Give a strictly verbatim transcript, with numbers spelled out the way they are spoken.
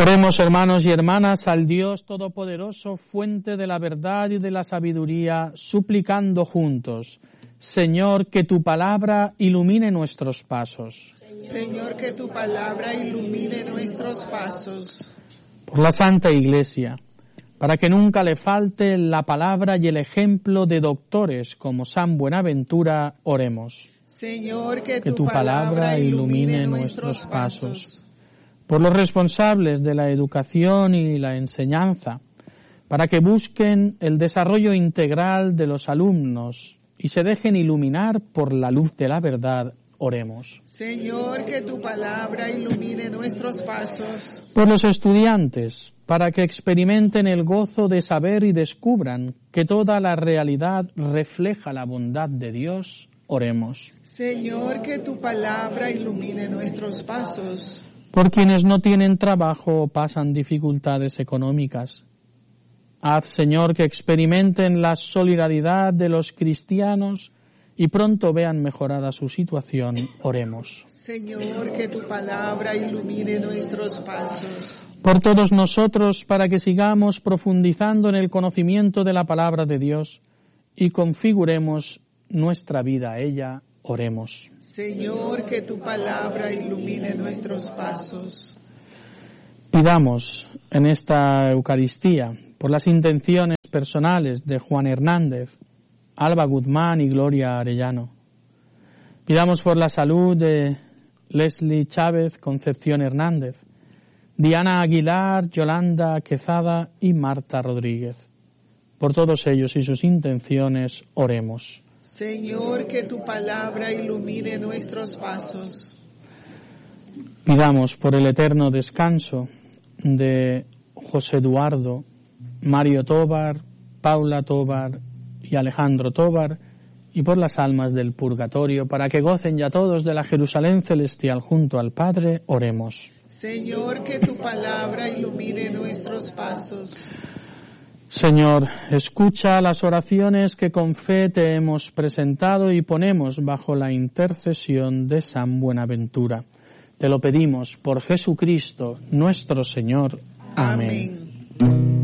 Oremos, hermanos y hermanas, al Dios Todopoderoso, fuente de la verdad y de la sabiduría, suplicando juntos: Señor, que tu palabra ilumine nuestros pasos. Señor, que tu palabra ilumine nuestros pasos. Por la Santa Iglesia, para que nunca le falte la palabra y el ejemplo de doctores como San Buenaventura, oremos. Señor, que, que tu palabra ilumine nuestros pasos. Por los responsables de la educación y la enseñanza, para que busquen el desarrollo integral de los alumnos y se dejen iluminar por la luz de la verdad, oremos. Señor, que tu palabra ilumine nuestros pasos. Por los estudiantes, para que experimenten el gozo de saber y descubran que toda la realidad refleja la bondad de Dios, oremos. Señor, que tu palabra ilumine nuestros pasos. Por quienes no tienen trabajo o pasan dificultades económicas. Haz, Señor, que experimenten la solidaridad de los cristianos y pronto vean mejorada su situación. Oremos. Señor, que tu palabra ilumine nuestros pasos. Por todos nosotros, para que sigamos profundizando en el conocimiento de la palabra de Dios y configuremos nuestra vida a ella. Oremos. Señor, que tu palabra ilumine nuestros pasos. Pidamos en esta Eucaristía por las intenciones personales de Juan Hernández, Alba Guzmán y Gloria Arellano. Pidamos por la salud de Leslie Chávez, Concepción Hernández, Diana Aguilar, Yolanda Quezada y Marta Rodríguez. Por todos ellos y sus intenciones, oremos. Señor, que tu palabra ilumine nuestros pasos. Pidamos por el eterno descanso de José Eduardo, Mario Tobar, Paula Tobar y Alejandro Tobar, y por las almas del purgatorio, para que gocen ya todos de la Jerusalén celestial junto al Padre, oremos. Señor, que tu palabra ilumine nuestros pasos. Señor, escucha las oraciones que con fe te hemos presentado y ponemos bajo la intercesión de San Buenaventura. Te lo pedimos por Jesucristo, nuestro Señor. Amén. Amén.